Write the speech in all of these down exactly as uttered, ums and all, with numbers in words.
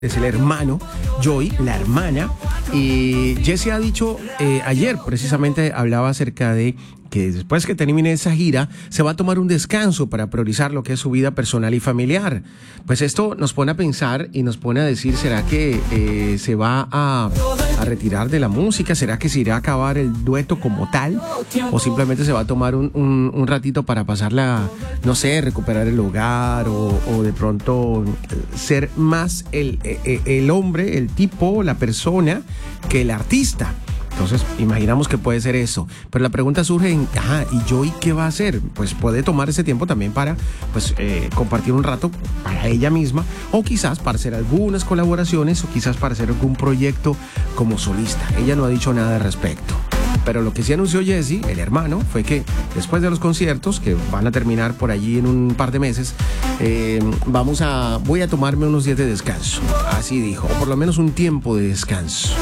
Es el hermano, Joey, la hermana. Y Jesse ha dicho, eh, ayer precisamente hablaba acerca de que después que termine esa gira, se va a tomar un descanso para priorizar lo que es su vida personal y familiar. Pues esto nos pone a pensar y nos pone a decir, ¿será que eh, se va a, a retirar de la música? ¿Será que se irá a acabar el dueto como tal? ¿O simplemente se va a tomar un, un, un ratito para pasarla, no sé, recuperar el hogar o, o de pronto ser más el, el, el hombre, el tipo, la persona que el artista? Entonces, imaginamos que puede ser eso. Pero la pregunta surge en, ajá, ¿y Joey qué va a hacer? Pues puede tomar ese tiempo también para pues, eh, compartir un rato para ella misma, o quizás para hacer algunas colaboraciones, o quizás para hacer algún proyecto como solista. Ella no ha dicho nada al respecto. Pero lo que sí anunció Jesse, el hermano, fue que después de los conciertos, que van a terminar por allí en un par de meses, eh, vamos a, voy a tomarme unos días de descanso. Así dijo, o por lo menos un tiempo de descanso.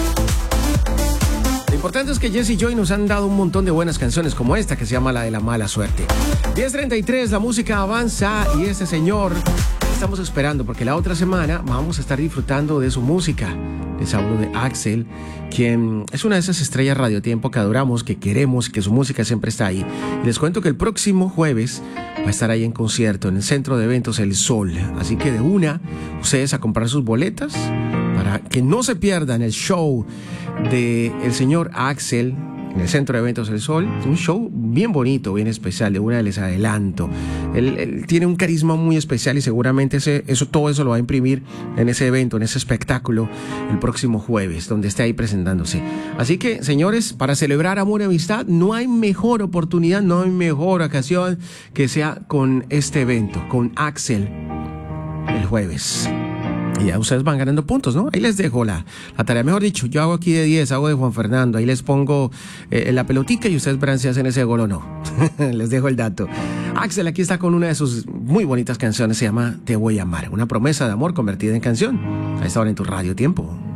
Lo importante es que Jesse y Joey nos han dado un montón de buenas canciones como esta que se llama La de la Mala Suerte. diez treinta y tres, la música avanza y este señor estamos esperando porque la otra semana vamos a estar disfrutando de su música. Les hablo de Axel, quien es una de esas estrellas radiotiempo que adoramos, que queremos, que su música siempre está ahí. Y les cuento que el próximo jueves va a estar ahí en concierto en el Centro de Eventos El Sol. Así que de una, ustedes a comprar sus boletas para que no se pierdan el show de el señor Axel en el Centro de Eventos El Sol. Un show bien bonito, bien especial. De una les adelanto. Él, él tiene un carisma muy especial y seguramente ese, eso, todo eso lo va a imprimir en ese evento, en ese espectáculo el próximo jueves, donde esté ahí presentándose. Así que, señores, para celebrar amor y amistad, no hay mejor oportunidad, no hay mejor ocasión que sea con este evento, con Axel el jueves. Y ya ustedes van ganando puntos, ¿no? Ahí les dejo la, la tarea. Mejor dicho, yo hago aquí de diez, hago de Juan Fernando. Ahí les pongo eh, la pelotica y ustedes verán si hacen ese gol o no. Les dejo el dato. Axel aquí está con una de sus muy bonitas canciones. Se llama Te Voy a Amar. Una promesa de amor convertida en canción. A esta hora en tu Radio Tiempo.